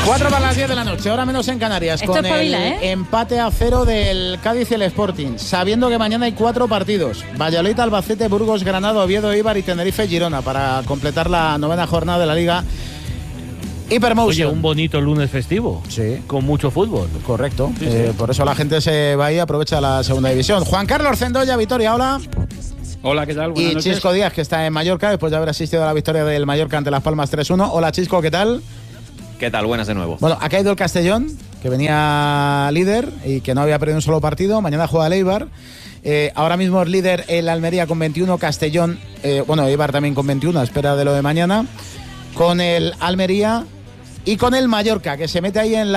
4 para las 10 de la noche, hora menos en Canarias. Esto con es pabila, el empate a 0 del Cádiz y el Sporting, sabiendo que mañana hay 4 partidos: Valladolid, Albacete, Burgos, Granada, Oviedo, Eibar y Tenerife, Girona, para completar la 9ª jornada de la Liga Hypermotion. Oye, un bonito lunes festivo. Sí. Con mucho fútbol. Correcto. Sí, sí. Por eso la gente se va ahí y aprovecha la segunda división. Juan Carlos Cendoya, Vitoria, hola. Hola, ¿qué tal? Buenas Y noches. Chisco Díaz, que está en Mallorca, después de haber asistido a la victoria del Mallorca ante Las Palmas 3-1. Hola, Chisco, ¿qué tal? ¿Qué tal? Buenas de nuevo. Bueno, ha caído el Castellón, que venía líder y que no había perdido un solo partido. Mañana juega el Eibar. Ahora mismo es líder el Almería con 21, Castellón, Eibar también con 21, a espera de lo de mañana. Con el Almería y con el Mallorca, que se mete ahí en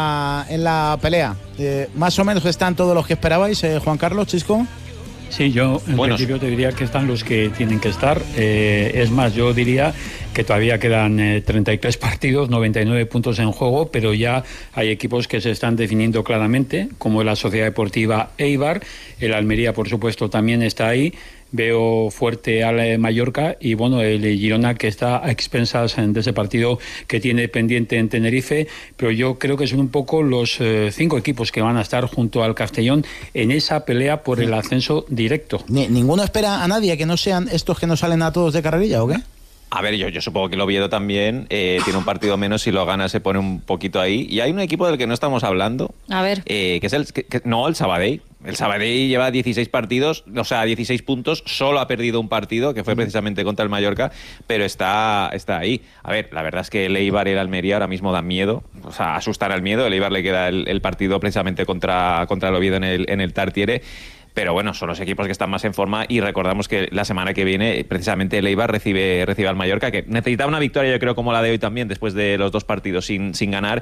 la pelea. Más o menos están todos los que esperabais, Juan Carlos, Chisco. Sí, yo en principio te diría que están los que tienen que estar. Es más, yo diría que todavía quedan 33 partidos, 99 puntos en juego, pero ya hay equipos que se están definiendo claramente, como la Sociedad Deportiva Eibar. El Almería, por supuesto, también está ahí. Veo fuerte al Mallorca y bueno, el Girona, que está a expensas de ese partido que tiene pendiente en Tenerife, pero yo creo que son un poco los 5 equipos que van a estar junto al Castellón en esa pelea por el ascenso directo. ¿Ninguno espera a nadie que no sean estos que nos salen a todos de carrerilla o qué? A ver, yo supongo que el Oviedo también tiene un partido menos, si lo gana se pone un poquito ahí. Y hay un equipo del que no estamos hablando, A ver. que es el Sabadell. El Sabadell lleva 16 partidos, o sea, 16 puntos, solo ha perdido un partido, que fue precisamente contra el Mallorca, pero está ahí. A ver, la verdad es que el Eibar y el Almería ahora mismo dan miedo, o sea, asustan al miedo. El Eibar le queda el partido precisamente contra el Oviedo en el Tartiere. Pero bueno, son los equipos que están más en forma y recordamos que la semana que viene precisamente el Eibar recibe al Mallorca, que necesita una victoria, yo creo, como la de hoy también, después de los 2 partidos sin ganar.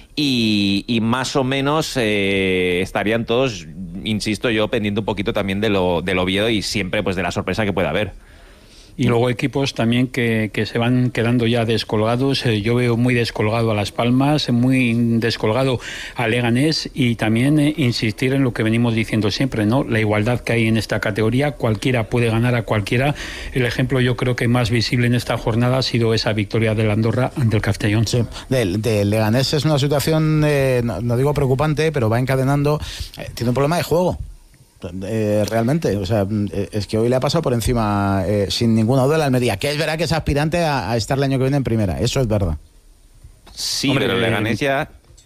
Y más o menos estarían todos, insisto yo, pendiente un poquito también del Oviedo y siempre pues de la sorpresa que pueda haber. Y luego equipos también que se van quedando ya descolgados. Yo veo muy descolgado a Las Palmas, muy descolgado a Leganés y también insistir en lo que venimos diciendo siempre, ¿no? La igualdad que hay en esta categoría, cualquiera puede ganar a cualquiera. El ejemplo yo creo que más visible en esta jornada ha sido esa victoria del Andorra ante el Castellón. Sí, del Leganés es una situación, no digo preocupante, pero va encadenando. Tiene un problema de juego. Realmente, o sea, es que hoy le ha pasado por encima sin ninguna duda la Almería, que es verdad que es aspirante a estar el año que viene en primera, eso es verdad. Sí, hombre, pero el Leganés ya...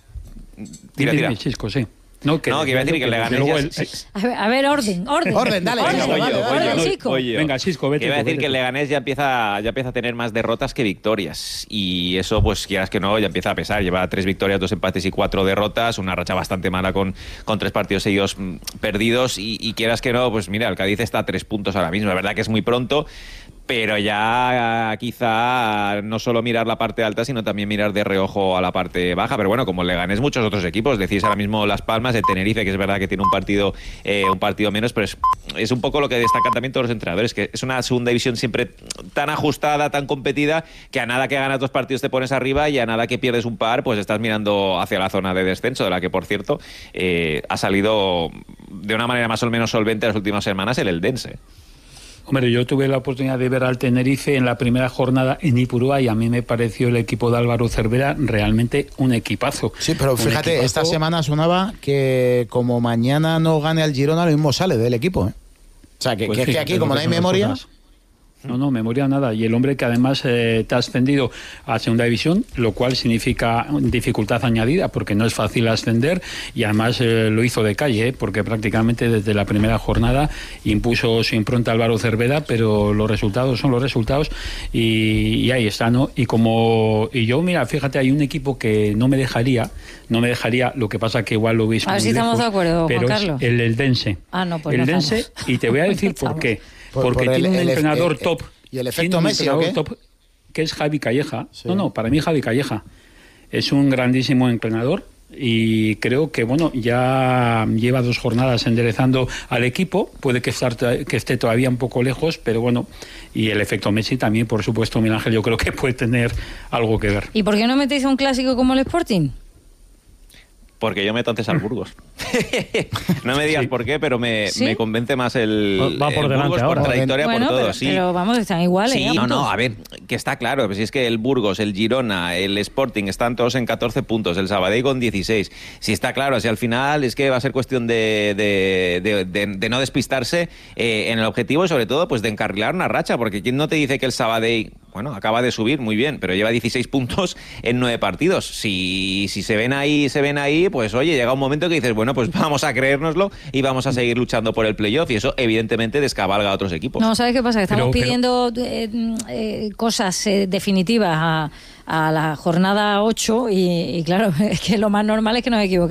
Tira. Chisco, sí. No, que iba a decir que el Leganés A ver, orden. Dale. Chico. Venga, Chisco, vete. Que iba a decir que el Leganés ya empieza a tener más derrotas que victorias. Y eso, pues quieras que no, ya empieza a pesar. Lleva 3 victorias, 2 empates y 4 derrotas. Una racha bastante mala con 3 partidos seguidos perdidos. Y quieras que no, pues mira, el Cádiz está a 3 puntos ahora mismo. Es verdad que es muy pronto, pero ya quizá no solo mirar la parte alta, sino también mirar de reojo a la parte baja. Pero bueno, como el Leganés, muchos otros equipos. Decís ahora mismo Las Palmas, el Tenerife, que es verdad que tiene un partido menos, pero es un poco lo que destacan también todos los entrenadores, que es una segunda división siempre tan ajustada, tan competida, que a nada que ganas 2 partidos te pones arriba y a nada que pierdes un par, pues estás mirando hacia la zona de descenso, de la que, por cierto, ha salido de una manera más o menos solvente las últimas semanas el Eldense. Hombre, yo tuve la oportunidad de ver al Tenerife en la primera jornada en Ipurúa y a mí me pareció el equipo de Álvaro Cervera realmente un equipazo. Sí, pero fíjate, esta semana sonaba que como mañana no gane al Girona, lo mismo sale del equipo, ¿eh? O sea, que, Pues que aquí, como no hay memoria... No, memoria nada. Y el hombre que además te ha ascendido a segunda división, lo cual significa dificultad añadida, porque no es fácil ascender, y además lo hizo de calle, porque prácticamente desde la primera jornada impuso su impronta Álvaro Cervera, pero los resultados son los resultados, y ahí está, ¿no? Y yo, mira, fíjate, hay un equipo que no me dejaría, lo que pasa que igual lo veis a ver si estamos de acuerdo, pero Juan Carlos. Es el Eldense. Pues el no Eldense, estamos. y te voy a decir por qué. Porque tiene un entrenador top. ¿Y el efecto Messi o qué? Top, que es Javi Calleja. Sí. No, para mí Javi Calleja es un grandísimo entrenador y creo que, bueno, ya lleva 2 jornadas enderezando al equipo. Puede que esté todavía un poco lejos, pero bueno, y el efecto Messi también, por supuesto, Miguel Ángel, yo creo que puede tener algo que ver. ¿Y por qué no metéis a un clásico como el Sporting? Porque yo meto antes al Burgos. No me digas por qué, pero me convence más el va por delante Burgos ahora. por trayectoria, Bueno, por todo. pero, Sí. pero vamos, están iguales. Sí, no, a ver, que está claro, pues si es que el Burgos, el Girona, el Sporting están todos en 14 puntos, el Sabadell con 16. Si está claro, si al final es que va a ser cuestión de no despistarse en el objetivo y sobre todo pues de encarrilar una racha, porque ¿quién no te dice que el Sabadell, bueno, acaba de subir muy bien, pero lleva 16 puntos en 9 partidos? Si se ven ahí, pues oye, llega un momento que dices, bueno, pues vamos a creérnoslo y vamos a seguir luchando por el playoff, y eso evidentemente descabalga a otros equipos. No, ¿sabes qué pasa? Que estamos pidiendo cosas definitivas a la jornada 8 y claro, es que lo más normal es que nos equivoquemos.